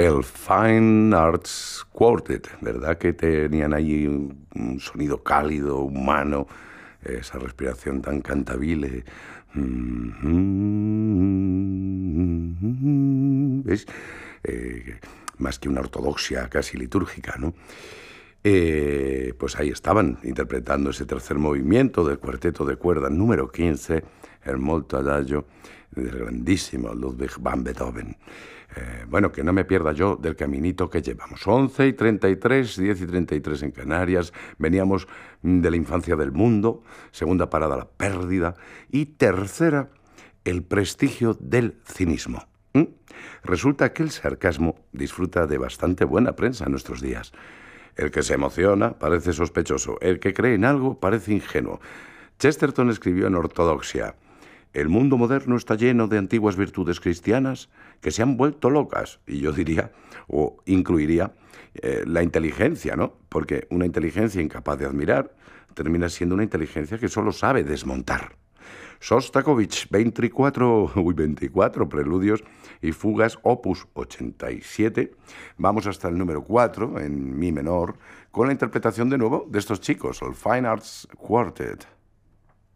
El Fine Arts Quartet, ¿verdad? Que tenían ahí un sonido cálido, humano, esa respiración tan cantabile. ¿Ves? Más que una ortodoxia casi litúrgica, ¿no? Pues ahí estaban, interpretando ese tercer movimiento del cuarteto de cuerdas número 15, el Molto Adagio, del grandísimo Ludwig van Beethoven. Bueno, que no me pierda yo del caminito que llevamos. 11:33, 10:33 en Canarias. Veníamos de la infancia del mundo. Segunda parada, la pérdida. Y tercera, el prestigio del cinismo. Resulta que el sarcasmo disfruta de bastante buena prensa en nuestros días. El que se emociona parece sospechoso. El que cree en algo parece ingenuo. Chesterton escribió en Ortodoxia: el mundo moderno está lleno de antiguas virtudes cristianas que se han vuelto locas. Y yo diría, o incluiría, la inteligencia, ¿no? Porque una inteligencia incapaz de admirar termina siendo una inteligencia que solo sabe desmontar. Shostakovich, 24 preludios y fugas, opus 87. Vamos hasta el número 4, en mi menor, con la interpretación de nuevo de estos chicos, el Fine Arts Quartet.